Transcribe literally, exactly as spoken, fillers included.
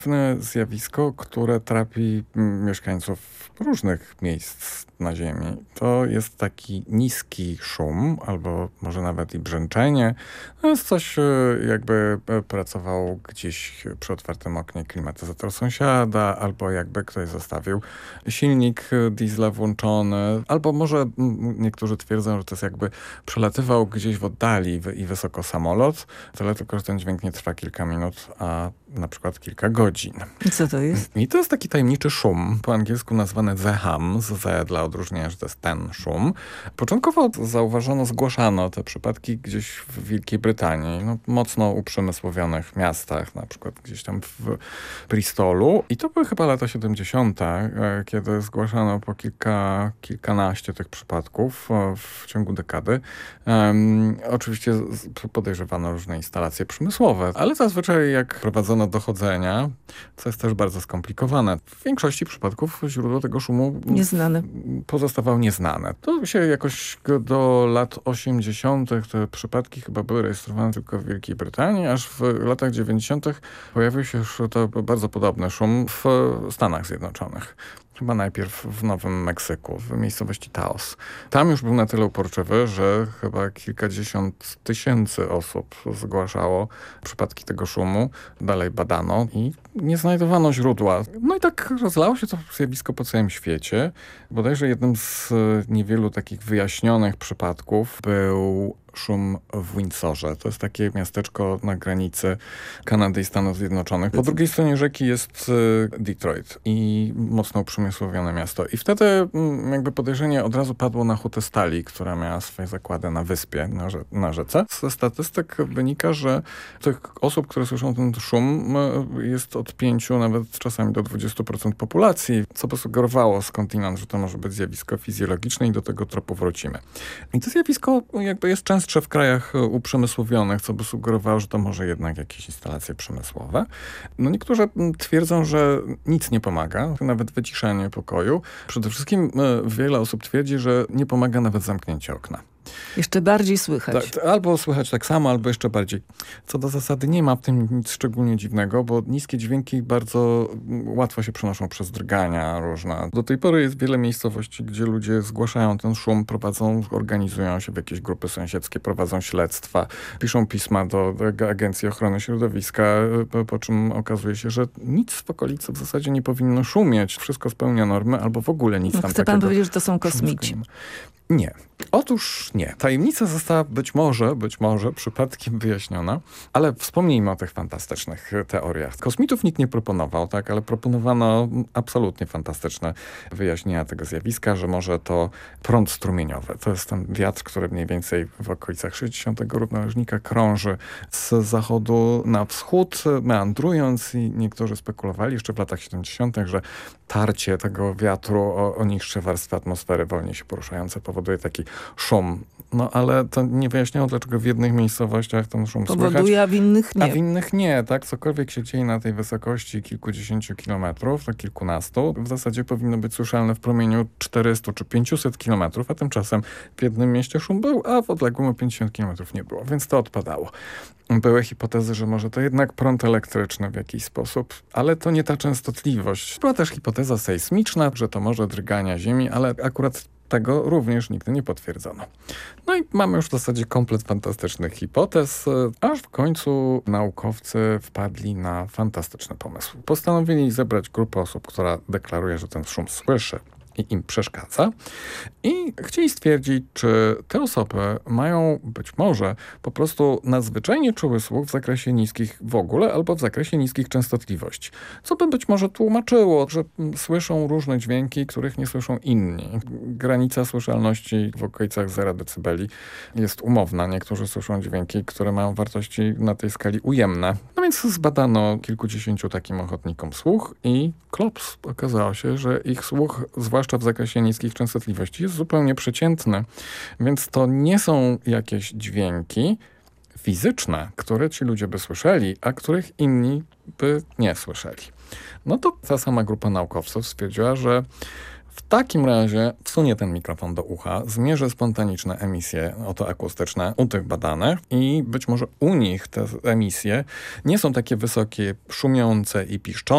Zjawisko, które trapi mieszkańców różnych miejsc na Ziemi. To jest taki niski szum, albo może nawet i brzęczenie. To jest coś, jakby pracował gdzieś przy otwartym oknie klimatyzator sąsiada, albo jakby ktoś zostawił silnik diesla włączony, albo może niektórzy twierdzą, że to jest jakby przelatywał gdzieś w oddali i wysoko samolot, tyle tylko, że ten dźwięk nie trwa kilka minut, a na przykład kilka godzin. I co to jest? I to jest taki tajemniczy szum, po angielsku nazwany the hum, z Z dla odróżnienia, że to jest ten szum. Początkowo zauważono, zgłaszano te przypadki gdzieś w Wielkiej Brytanii, no, mocno uprzemysłowionych miastach, na przykład gdzieś tam w Bristolu. I to były chyba lata siedemdziesiąte, kiedy zgłaszano po kilka, kilkanaście tych przypadków w ciągu dekady. Um, oczywiście podejrzewano różne instalacje przemysłowe, ale zazwyczaj jak prowadzono dochodzenia, co jest też bardzo skomplikowane. W większości przypadków źródło tego szumu nieznane. Pozostawało nieznane. To się jakoś do lat osiemdziesiątych te przypadki chyba były rejestrowane tylko w Wielkiej Brytanii, aż w latach dziewięćdziesiątych pojawił się już to bardzo podobny szum w Stanach Zjednoczonych. Chyba najpierw w Nowym Meksyku, w miejscowości Taos. Tam już był na tyle uporczywy, że chyba kilkadziesiąt tysięcy osób zgłaszało przypadki tego szumu. Dalej badano i nie znajdowano źródła. No i tak rozlało się to zjawisko po całym świecie. Bodajże jednym z niewielu takich wyjaśnionych przypadków był szum w Windsorze. To jest takie miasteczko na granicy Kanady i Stanów Zjednoczonych. Po drugiej stronie rzeki jest Detroit i mocno uprzemysłowione miasto. I wtedy jakby podejrzenie od razu padło na hutę stali, która miała swoje zakłady na wyspie, na, rze- na rzece. Ze statystyk wynika, że tych osób, które słyszą ten szum, jest od pięciu, nawet czasami do dwudziestu procent populacji, co by sugerowało skądinąd, że to może być zjawisko fizjologiczne i do tego tropu wrócimy. I to zjawisko jakby jest często w krajach uprzemysłowionych, co by sugerowało, że to może jednak jakieś instalacje przemysłowe. No niektórzy twierdzą, że nic nie pomaga, nawet wyciszenie pokoju. Przede wszystkim wiele osób twierdzi, że nie pomaga nawet zamknięcie okna. Jeszcze bardziej słychać. Tak, albo słychać tak samo, albo jeszcze bardziej. Co do zasady nie ma w tym nic szczególnie dziwnego, bo niskie dźwięki bardzo łatwo się przenoszą przez drgania różne. Do tej pory jest wiele miejscowości, gdzie ludzie zgłaszają ten szum, prowadzą, organizują się w jakieś grupy sąsiedzkie, prowadzą śledztwa, piszą pisma do, do Agencji Ochrony Środowiska, po, po czym okazuje się, że nic w okolicy w zasadzie nie powinno szumieć. Wszystko spełnia normy, albo w ogóle nic no, tam chce takiego. Chce pan powiedzieć, że to są kosmici? Nie. Otóż nie. Tajemnica została być może, być może przypadkiem wyjaśniona, ale wspomnijmy o tych fantastycznych teoriach. Kosmitów nikt nie proponował, tak, ale proponowano absolutnie fantastyczne wyjaśnienia tego zjawiska, że może to prąd strumieniowy. To jest ten wiatr, który mniej więcej w okolicach sześćdziesiątego równoleżnika krąży z zachodu na wschód, meandrując, i niektórzy spekulowali jeszcze w latach siedemdziesiątych, że tarcie tego wiatru o, o niższe warstwy atmosfery, wolniej się poruszające, powoduje taki szum. No ale to nie wyjaśniało, dlaczego w jednych miejscowościach ten szum powoduje, słychać, a w innych nie. A w innych nie, tak? Cokolwiek się dzieje na tej wysokości kilkudziesięciu kilometrów, to kilkunastu, w zasadzie powinno być słyszalne w promieniu czterystu czy pięciuset kilometrów, a tymczasem w jednym mieście szum był, a w odległym o pięćdziesiąt kilometrów nie było, więc to odpadało. Były hipotezy, że może to jednak prąd elektryczny w jakiś sposób, ale to nie ta częstotliwość. Była też hipoteza sejsmiczna, że to może drgania ziemi, ale akurat tego również nigdy nie potwierdzono. No i mamy już w zasadzie komplet fantastycznych hipotez, aż w końcu naukowcy wpadli na fantastyczny pomysł. Postanowili zebrać grupę osób, która deklaruje, że ten szum słyszy i im przeszkadza. I chcieli stwierdzić, czy te osoby mają być może po prostu nadzwyczajnie czuły słuch w zakresie niskich w ogóle, albo w zakresie niskich częstotliwości. Co by być może tłumaczyło, że słyszą różne dźwięki, których nie słyszą inni. Granica słyszalności w okolicach zera decybeli jest umowna. Niektórzy słyszą dźwięki, które mają wartości na tej skali ujemne. No więc zbadano kilkudziesięciu takim ochotnikom słuch i klops. Okazało się, że ich słuch, zwłaszcza w zakresie niskich częstotliwości, jest zupełnie przeciętny. Więc to nie są jakieś dźwięki fizyczne, które ci ludzie by słyszeli, a których inni by nie słyszeli. No to ta sama grupa naukowców stwierdziła, że w takim razie wsunie ten mikrofon do ucha, zmierzy spontaniczne emisje otoakustyczne u tych badanych i być może u nich te emisje nie są takie wysokie, szumiące i piszczące,